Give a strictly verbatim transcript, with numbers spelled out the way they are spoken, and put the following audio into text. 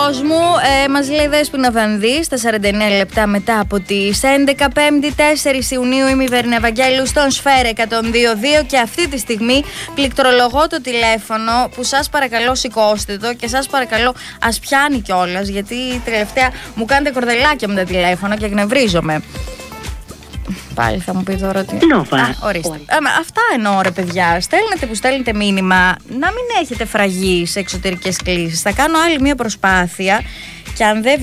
κόσμου. Ε, μας λέει Δέσποινα Βανδύ στα σαράντα εννέα λεπτά μετά από τις έντεκα, Πέμπτη τέσσερις Ιουνίου. Είμαι η Βέρνη Ευαγγέλου στον Σφαίρα εκατόν δύο δύο και αυτή τη στιγμή πληκτρολογώ το τηλέφωνο που σας παρακαλώ σηκώστε το και σας παρακαλώ ας πιάνει κιόλας, γιατί τελευταία μου κάνετε κορδελάκια με τα τηλέφωνα και εκνευρίζομαι. Πάλι θα μου πει τώρα ότι. Νόβα. Α, ορίστε. Α, αυτά εννοώ, ρε παιδιά. Στέλνετε που στέλνετε μήνυμα, να μην έχετε φραγή σε εξωτερικές κλήσεις. Θα κάνω άλλη μια προσπάθεια και αν δεν